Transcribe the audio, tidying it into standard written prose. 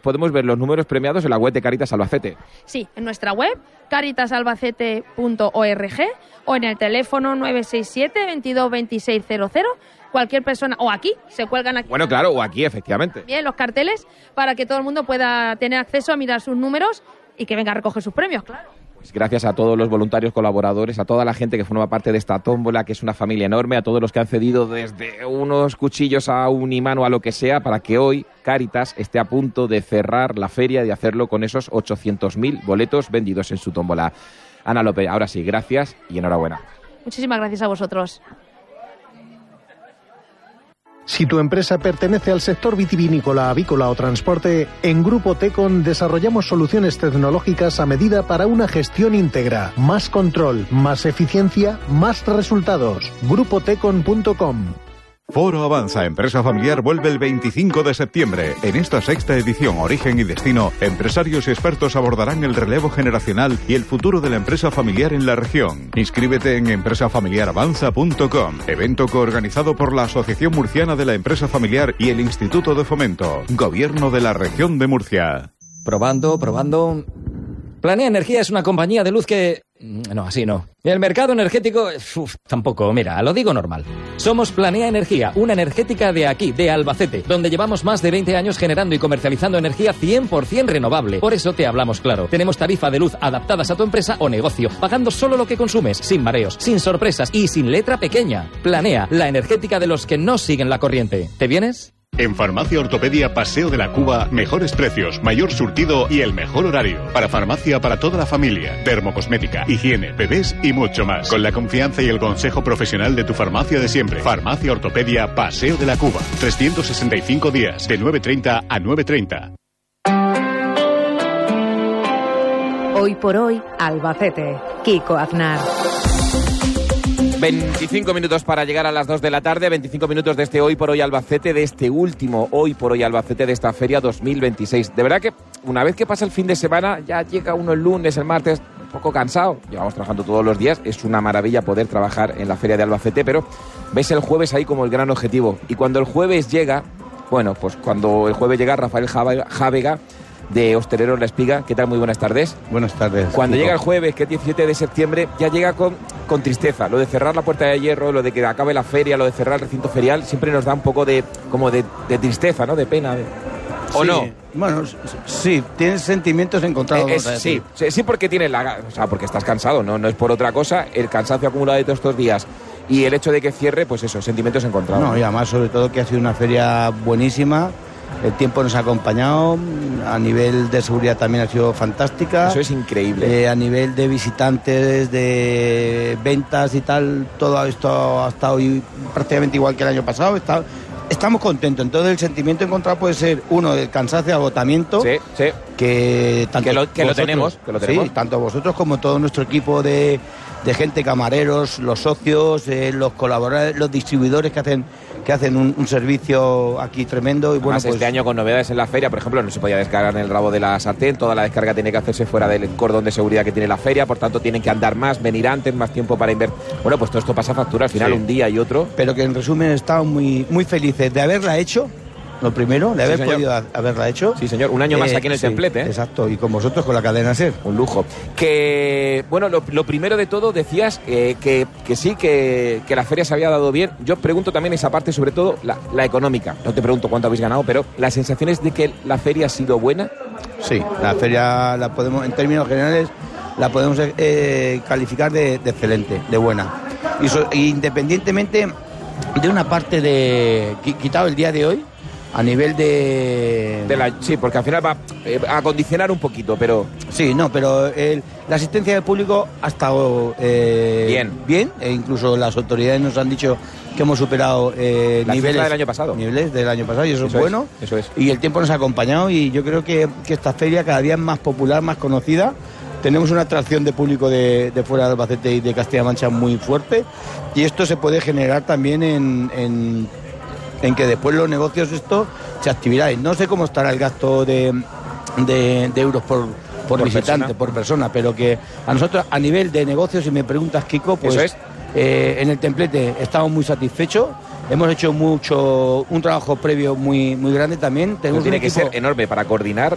podemos ver los números premiados en la web de Cáritas Albacete. Sí, en nuestra web, caritasalbacete.org, o en el teléfono 967 22 26 00. Cualquier persona, o aquí, se cuelgan aquí. Bueno, claro, o aquí, efectivamente. Bien, los carteles, para que todo el mundo pueda tener acceso a mirar sus números y que venga a recoger sus premios, claro. Pues gracias a todos los voluntarios colaboradores, a toda la gente que forma parte de esta tómbola, que es una familia enorme, a todos los que han cedido desde unos cuchillos a un imán o a lo que sea, para que hoy Cáritas esté a punto de cerrar la feria y hacerlo con esos 800.000 boletos vendidos en su tómbola. Ana López, ahora sí, gracias y enhorabuena. Muchísimas gracias a vosotros. Si tu empresa pertenece al sector vitivinícola, avícola o transporte, en Grupo Tecon desarrollamos soluciones tecnológicas a medida para una gestión íntegra. Más control, más eficiencia, más resultados. GrupoTecon.com. Foro Avanza Empresa Familiar vuelve el 25 de septiembre. En esta sexta edición Origen y Destino, empresarios y expertos abordarán el relevo generacional y el futuro de la empresa familiar en la región. Inscríbete en empresafamiliaravanza.com, evento coorganizado por la Asociación Murciana de la Empresa Familiar y el Instituto de Fomento, Gobierno de la Región de Murcia. Probando. Planea Energía es una compañía de luz que... No, así no. El mercado energético... tampoco, mira, lo digo normal. Somos Planea Energía, una energética de aquí, de Albacete, donde llevamos más de 20 años generando y comercializando energía 100% renovable. Por eso te hablamos claro. Tenemos tarifa de luz adaptadas a tu empresa o negocio, pagando solo lo que consumes, sin mareos, sin sorpresas y sin letra pequeña. Planea, la energética de los que no siguen la corriente. ¿Te vienes? En Farmacia Ortopedia Paseo de la Cuba, mejores precios, mayor surtido y el mejor horario. Para farmacia para toda la familia, dermocosmética, higiene, bebés y mucho más. Con la confianza y el consejo profesional de tu farmacia de siempre. Farmacia Ortopedia Paseo de la Cuba. 365 días, de 9:30 a 9:30. Hoy por hoy, Albacete. Kiko Aznar. 25 minutos para llegar a las 2 de la tarde, 25 minutos de este Hoy por Hoy Albacete, de este último Hoy por Hoy Albacete de esta feria 2026. De verdad que una vez que pasa el fin de semana, ya llega uno el lunes, el martes, un poco cansado. Llevamos trabajando todos los días, es una maravilla poder trabajar en la feria de Albacete, pero ves el jueves ahí como el gran objetivo. Y cuando el jueves llega, bueno, pues cuando el jueves llega Rafael Jávega, de Hosteleros La Espiga. ¿Qué tal? Muy buenas tardes. Buenas tardes. Cuando llega el jueves, que es 17 de septiembre, ya llega con tristeza. Lo de cerrar la Puerta de Hierro, lo de que acabe la feria, lo de cerrar el recinto ferial, siempre nos da un poco de tristeza, ¿no? De pena. ¿O sí, no? Bueno, sí, tienes sentimientos encontrados. Sí, porque tienes porque estás cansado, no es por otra cosa. El cansancio acumulado de todos estos días y el hecho de que cierre, pues eso, sentimientos encontrados. No, y además, sobre todo, que ha sido una feria buenísima. El tiempo nos ha acompañado, a nivel de seguridad también ha sido fantástica. Eso es increíble. A nivel de visitantes, de ventas y tal, todo esto ha estado prácticamente igual que el año pasado. Estamos contentos. Entonces el sentimiento encontrado puede ser uno del cansancio, agotamiento. Sí. Que lo tenemos. Sí, tanto vosotros como todo nuestro equipo de gente, camareros, los socios, los colaboradores, los distribuidores que hacen un servicio aquí tremendo. Y bueno, además, este año con novedades en la feria, por ejemplo, no se podía descargar en el rabo de la sartén, toda la descarga tiene que hacerse fuera del cordón de seguridad que tiene la feria, por tanto tienen que andar más, venir antes, más tiempo para invertir. Bueno, pues todo esto pasa factura al final, un día y otro. Pero que en resumen estamos muy, muy felices de haberla hecho. Lo primero, de haber podido haberla hecho. Sí, señor, un año más aquí en el templete. Exacto, y con vosotros, con la cadena SER. Un lujo. Que, bueno, lo primero de todo, decías que sí, que la feria se había dado bien. Yo pregunto también esa parte, sobre todo la económica. No te pregunto cuánto habéis ganado, pero las sensaciones de que la feria ha sido buena. Sí, la feria la podemos, en términos generales, la podemos calificar de excelente, de buena. Y independientemente de una parte quitado el día de hoy, a nivel sí, porque al final va a condicionar un poquito, pero... Sí, no, pero la asistencia del público ha estado bien, e incluso las autoridades nos han dicho que hemos superado niveles del año pasado. Niveles del año pasado, y eso es bueno. Eso es. Y el tiempo nos ha acompañado, y yo creo que esta feria cada día es más popular, más conocida. Tenemos una atracción de público de fuera de Albacete y de Castilla-La Mancha muy fuerte, y esto se puede generar también en que después los negocios se actividad. No sé cómo estará el gasto de euros por visitante, por persona, pero que a nosotros, a nivel de negocios, si me preguntas, Kiko, pues en el templete estamos muy satisfechos. Hemos hecho un trabajo previo muy grande también. Tiene que ser enorme para coordinar